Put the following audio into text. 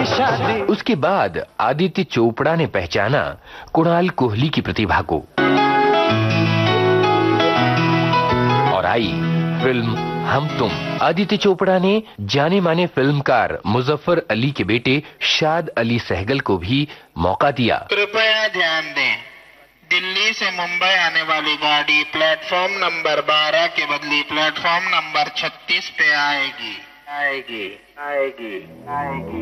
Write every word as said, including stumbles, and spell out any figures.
शादी। उसके बाद आदित्य चोपड़ा ने पहचाना कुणाल कोहली की प्रतिभा को और आई फिल्म हम तुम। आदित्य चोपड़ा ने जाने माने फिल्मकार मुजफ्फर अली के बेटे शाद अली सहगल को भी मौका दिया। कृपया ध्यान दें, दिल्ली से मुंबई आने वाली गाड़ी प्लेटफॉर्म नंबर बारह के बदले प्लेटफॉर्म नंबर छत्तीस पे आएगी आएगी आएगी आएगी